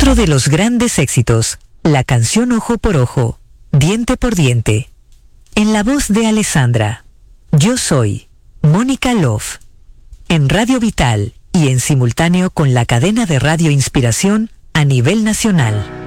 Otro de los grandes éxitos, la canción Ojo por Ojo, Diente por Diente. En la voz de Alessandra. Yo soy Mónica Love. En Radio Vital y en simultáneo con la cadena de Radio Inspiración a nivel nacional.